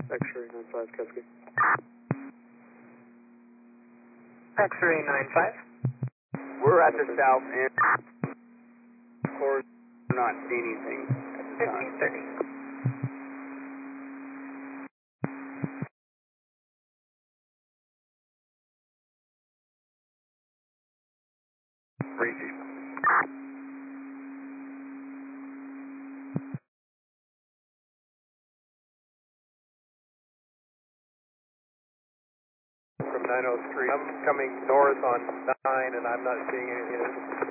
X-ray 95 Kevsky. X-ray 95. We're at the south end. Of course, we're not seeing anything at the time. 1530. Reaching. From 903. I'm coming north on 9 and I'm not seeing anything.